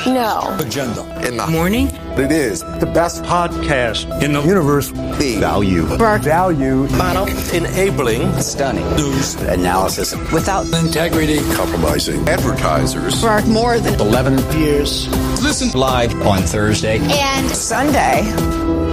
No. Agenda. In the morning. It is the best Podcast in the universe. value. Value. Model. Enabling. Stunning. News. Analysis. Without Integrity. Compromising advertisers. For more than 11 years. Listen Live on Thursday and Sunday.